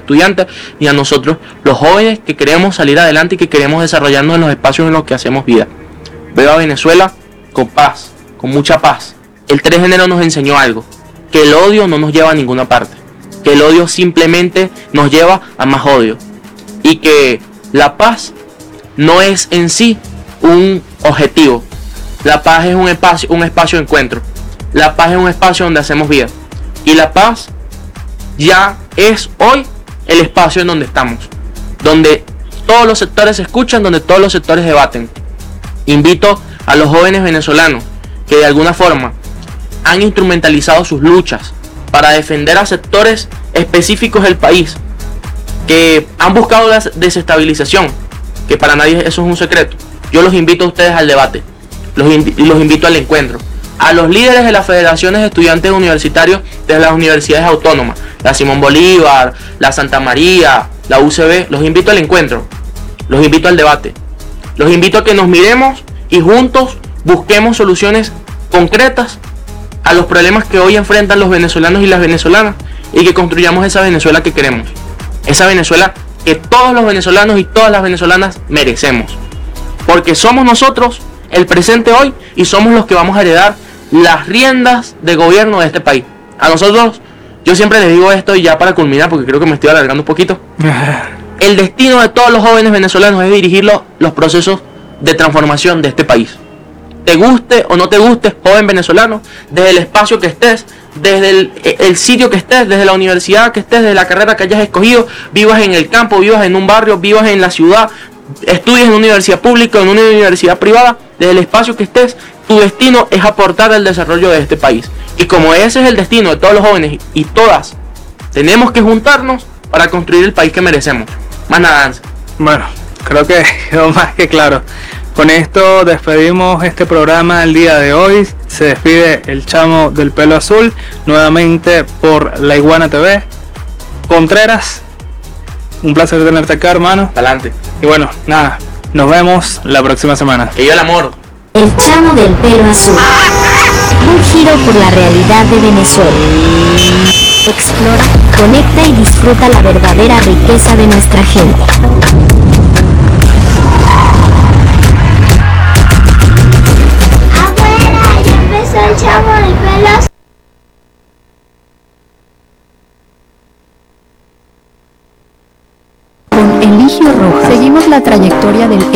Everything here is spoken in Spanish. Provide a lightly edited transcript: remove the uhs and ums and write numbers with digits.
estudiantes, ni a nosotros los jóvenes que queremos salir adelante y que queremos desarrollarnos en los espacios en los que hacemos vida. Veo a Venezuela con paz, con mucha paz. El 3 de enero nos enseñó algo, que el odio no nos lleva a ninguna parte, que el odio simplemente nos lleva a más odio, y que la paz no es en sí un objetivo. La paz es un espacio de encuentro. La paz es un espacio donde hacemos vida. Y la paz ya es hoy el espacio en donde estamos, donde todos los sectores se escuchan, donde todos los sectores debaten. Invito a los jóvenes venezolanos que de alguna forma han instrumentalizado sus luchas para defender a sectores específicos del país, que han buscado la desestabilización, que para nadie eso es un secreto. Yo los invito a ustedes al debate, los invito al encuentro. A los líderes de las federaciones de estudiantes universitarios de las universidades autónomas, la Simón Bolívar, la Santa María, la UCB, los invito al encuentro, los invito al debate, los invito a que nos miremos y juntos busquemos soluciones concretas a los problemas que hoy enfrentan los venezolanos y las venezolanas, y que construyamos esa Venezuela que queremos, esa Venezuela que todos los venezolanos y todas las venezolanas merecemos, porque somos nosotros el presente hoy y somos los que vamos a heredar las riendas de gobierno de este país. A nosotros, yo siempre les digo esto, y ya para culminar, porque creo que me estoy alargando un poquito, el destino de todos los jóvenes venezolanos es dirigir los procesos de transformación de este país. Te guste o no te guste, joven venezolano, desde el espacio que estés, desde el sitio que estés, desde la universidad que estés, desde la carrera que hayas escogido, vivas en el campo, vivas en un barrio, vivas en la ciudad, estudies en una universidad pública o en una universidad privada, desde el espacio que estés, tu destino es aportar al desarrollo de este país. Y como ese es el destino de todos los jóvenes y todas, tenemos que juntarnos para construir el país que merecemos. Más nada, Danza. Bueno, creo que quedó más que claro. Con esto despedimos este programa el día de hoy. Se despide el chamo del pelo azul, nuevamente por La Iguana TV. Contreras, un placer tenerte acá, hermano. Adelante. Y bueno, nada, nos vemos la próxima semana. Que yo el amor. El chamo del pelo azul. Un giro por la realidad de Venezuela. Explora, conecta y disfruta la verdadera riqueza de nuestra gente. Afuera, ya empezó el chamo del pelo azul. Con Eligio Rojas seguimos la trayectoria del